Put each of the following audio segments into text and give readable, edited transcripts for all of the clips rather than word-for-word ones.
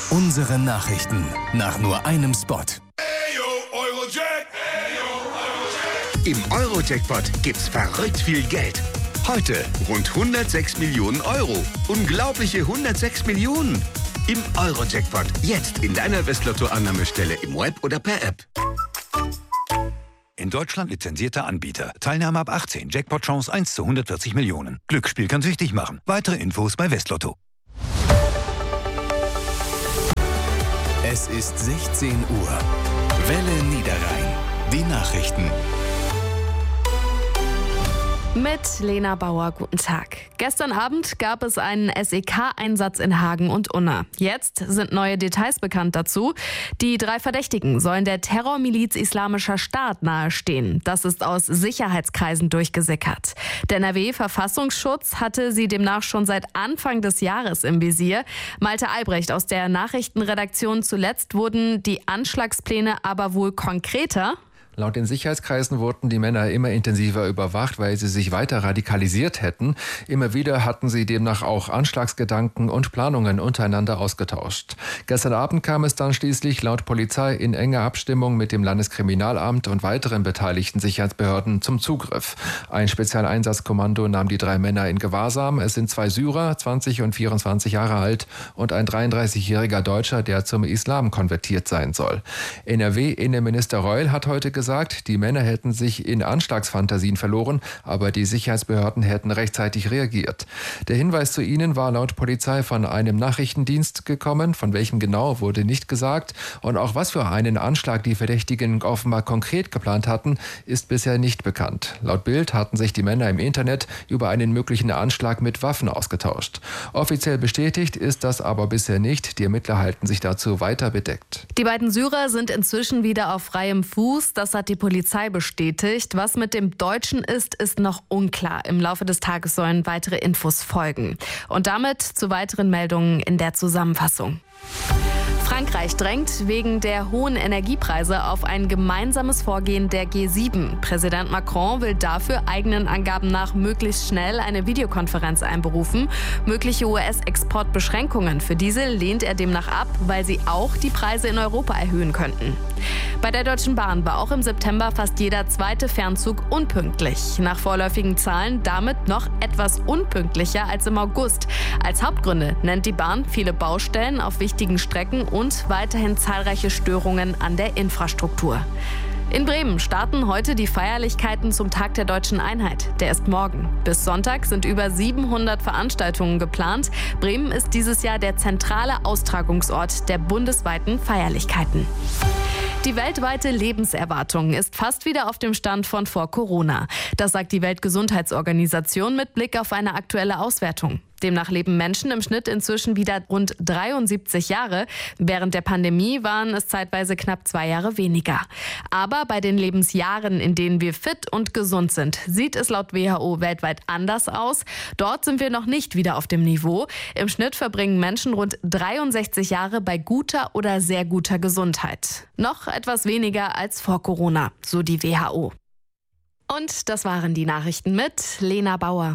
Unsere Nachrichten nach nur einem Spot. Im Euro-Jackpot gibt's verrückt viel Geld. Heute rund 106 Millionen Euro. Unglaubliche 106 Millionen. Im Euro-Jackpot. Jetzt in deiner Westlotto-Annahmestelle im Web oder per App. In Deutschland lizenzierter Anbieter. Teilnahme ab 18. Jackpot-Chance 1 zu 140 Millionen. Glücksspiel kann süchtig machen. Weitere Infos bei Westlotto. Es ist 16 Uhr. Welle Niederrhein. Die Nachrichten. Mit Lena Bauer, guten Tag. Gestern Abend gab es einen SEK-Einsatz in Hagen und Unna. Jetzt sind neue Details bekannt dazu. Die 3 Verdächtigen sollen der Terrormiliz Islamischer Staat nahestehen. Das ist aus Sicherheitskreisen durchgesickert. Der NRW-Verfassungsschutz hatte sie demnach schon seit Anfang des Jahres im Visier. Malte Albrecht aus der Nachrichtenredaktion: Zuletzt wurden die Anschlagspläne aber wohl konkreter. Laut den Sicherheitskreisen wurden die Männer immer intensiver überwacht, weil sie sich weiter radikalisiert hätten. Immer wieder hatten sie demnach auch Anschlagsgedanken und Planungen untereinander ausgetauscht. Gestern Abend kam es dann schließlich laut Polizei in enger Abstimmung mit dem Landeskriminalamt und weiteren beteiligten Sicherheitsbehörden zum Zugriff. Ein Spezialeinsatzkommando nahm die 3 Männer in Gewahrsam. Es sind 2 Syrer, 20 und 24 Jahre alt, und ein 33-jähriger Deutscher, der zum Islam konvertiert sein soll. NRW-Innenminister Reul hat heute gesagt, die Männer hätten sich in Anschlagsfantasien verloren, aber die Sicherheitsbehörden hätten rechtzeitig reagiert. Der Hinweis zu ihnen war laut Polizei von einem Nachrichtendienst gekommen. Von welchem genau, wurde nicht gesagt. Und auch was für einen Anschlag die Verdächtigen offenbar konkret geplant hatten, ist bisher nicht bekannt. Laut Bild hatten sich die Männer im Internet über einen möglichen Anschlag mit Waffen ausgetauscht. Offiziell bestätigt ist das aber bisher nicht. Die Ermittler halten sich dazu weiter bedeckt. Die beiden Syrer sind inzwischen wieder auf freiem Fuß. Das hat die Polizei bestätigt. Was mit dem Deutschen ist noch unklar. Im Laufe des Tages sollen weitere Infos folgen. Und damit zu weiteren Meldungen in der Zusammenfassung. Frankreich drängt wegen der hohen Energiepreise auf ein gemeinsames Vorgehen der G7. Präsident Macron will dafür eigenen Angaben nach möglichst schnell eine Videokonferenz einberufen. Mögliche US-Exportbeschränkungen für Diesel lehnt er demnach ab, weil sie auch die Preise in Europa erhöhen könnten. Bei der Deutschen Bahn war auch im September fast jeder 2. Fernzug unpünktlich. Nach vorläufigen Zahlen damit noch etwas unpünktlicher als im August. Als Hauptgründe nennt die Bahn viele Baustellen auf wichtigen Strecken und weiterhin zahlreiche Störungen an der Infrastruktur. In Bremen starten heute die Feierlichkeiten zum Tag der Deutschen Einheit. Der ist morgen. Bis Sonntag sind über 700 Veranstaltungen geplant. Bremen ist dieses Jahr der zentrale Austragungsort der bundesweiten Feierlichkeiten. Die weltweite Lebenserwartung ist fast wieder auf dem Stand von vor Corona. Das sagt die Weltgesundheitsorganisation mit Blick auf eine aktuelle Auswertung. Demnach leben Menschen im Schnitt inzwischen wieder rund 73 Jahre. Während der Pandemie waren es zeitweise knapp 2 Jahre weniger. Aber bei den Lebensjahren, in denen wir fit und gesund sind, sieht es laut WHO weltweit anders aus. Dort sind wir noch nicht wieder auf dem Niveau. Im Schnitt verbringen Menschen rund 63 Jahre bei guter oder sehr guter Gesundheit. Noch etwas weniger als vor Corona, so die WHO. Und das waren die Nachrichten mit Lena Bauer.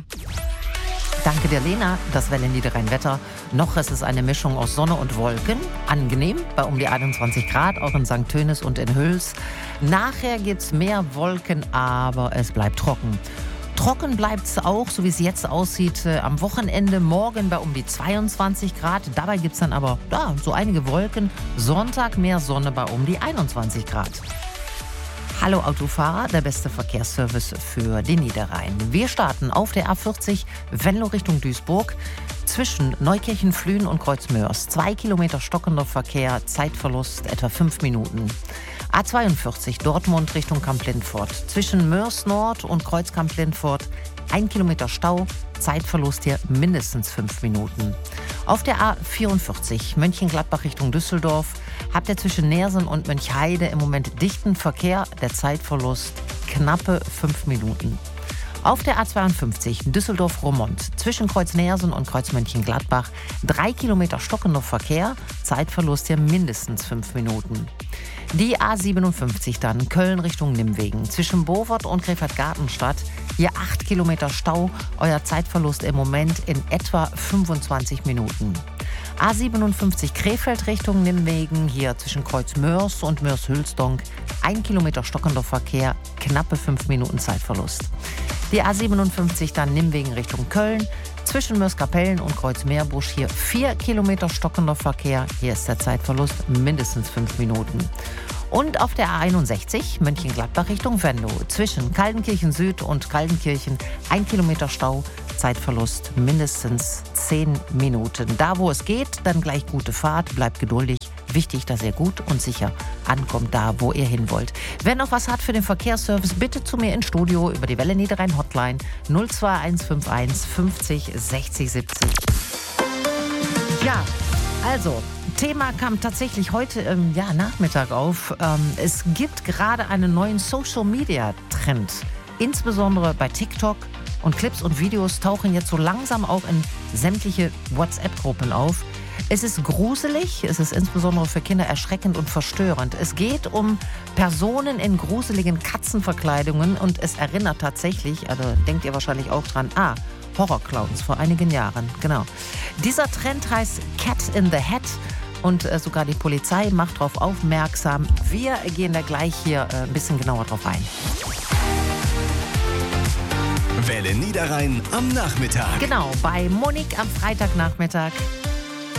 Danke dir, Lena. Das Welle Niederrhein-Wetter. Noch ist es eine Mischung aus Sonne und Wolken. Angenehm bei um die 21 Grad, auch in St. Tönis und in Hüls. Nachher gibt's mehr Wolken, aber es bleibt trocken. Trocken bleibt's auch, so wie es jetzt aussieht, am Wochenende. Morgen bei um die 22 Grad. Dabei gibt's dann aber so einige Wolken. Sonntag mehr Sonne bei um die 21 Grad. Hallo Autofahrer, der beste Verkehrsservice für den Niederrhein. Wir starten auf der A40 Venlo Richtung Duisburg zwischen Neukirchen, Flühen und Kreuzmörs. 2 Kilometer stockender Verkehr, Zeitverlust etwa 5 Minuten. A42 Dortmund Richtung Kamp-Lindfort. Zwischen Mörs Nord und Kreuz Kamp-Lindfort 1 Kilometer Stau, Zeitverlust hier mindestens 5 Minuten. Auf der A44 Mönchengladbach Richtung Düsseldorf habt ihr zwischen Neersen und Mönchheide im Moment dichten Verkehr, der Zeitverlust knappe 5 Minuten. Auf der A52 Düsseldorf-Roermond zwischen Kreuz Neersen und Kreuz Mönchengladbach 3 Kilometer stockender Verkehr, Zeitverlust hier mindestens 5 Minuten. Die A57 dann Köln Richtung Nimwegen zwischen Bovert und Krefeld-Gartenstadt. Hier 8 Kilometer Stau, euer Zeitverlust im Moment in etwa 25 Minuten. A57 Krefeld Richtung Nimwegen, hier zwischen Kreuz Mörs und Mörs-Hülsdonk. 1 Kilometer stockender Verkehr, knappe 5 Minuten Zeitverlust. Die A57 dann Nimwegen Richtung Köln. Zwischen Mörs-Kapellen und Kreuz-Meerbusch hier 4 Kilometer stockender Verkehr. Hier ist der Zeitverlust mindestens 5 Minuten. Und auf der A61 Mönchengladbach Richtung Venlo. Zwischen Kaldenkirchen Süd und Kaldenkirchen 1 Kilometer Stau. Zeitverlust mindestens 10 Minuten. Da, wo es geht, dann gleich gute Fahrt. Bleibt geduldig. Wichtig, dass ihr gut und sicher ankommt, da, wo ihr hin wollt. Wer noch was hat für den Verkehrsservice, bitte zu mir ins Studio über die Welle Niederrhein Hotline 02151 50 60 70. Ja, also, Thema kam tatsächlich heute Nachmittag auf. Es gibt gerade einen neuen Social-Media-Trend. Insbesondere bei TikTok. Und Clips und Videos tauchen jetzt so langsam auch in sämtliche WhatsApp-Gruppen auf. Es ist gruselig, es ist insbesondere für Kinder erschreckend und verstörend. Es geht um Personen in gruseligen Katzenverkleidungen und es erinnert tatsächlich, also denkt ihr wahrscheinlich auch dran, Horrorclowns vor einigen Jahren, genau. Dieser Trend heißt Cat in the Hat und sogar die Polizei macht darauf aufmerksam. Wir gehen da gleich hier ein bisschen genauer drauf ein. Welle Niederrhein am Nachmittag. Genau, bei Monique am Freitagnachmittag.